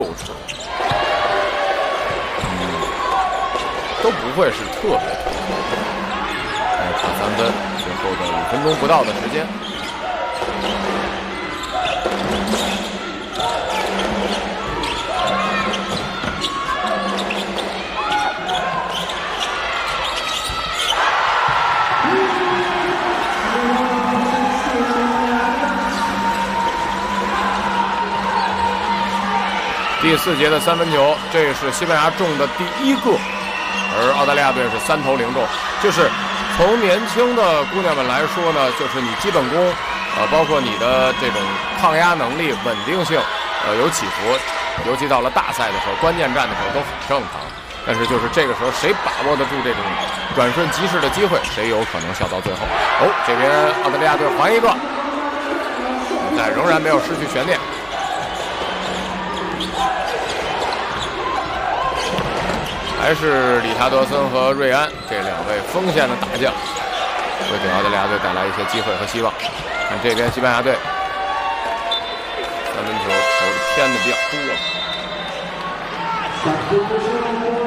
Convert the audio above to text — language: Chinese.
都不会是特别突出。打3分，最后的5分钟不到的时间。第4节的3分球，这是西班牙中的第1个，而澳大利亚队是3投0中。就是从年轻的姑娘们来说呢，就是你基本功，包括你的这种抗压能力、稳定性，有起伏，尤其到了大赛的时候、关键战的时候都很正常。但是就是这个时候，谁把握得住这种转瞬即逝的机会，谁有可能笑到最后。这边澳大利亚队还一个，但仍然没有失去悬念。还是理查德森和瑞安这2位锋线的大将，会给澳大利亚队带来一些机会和希望。看这边西班牙队3分球投的偏的比较多。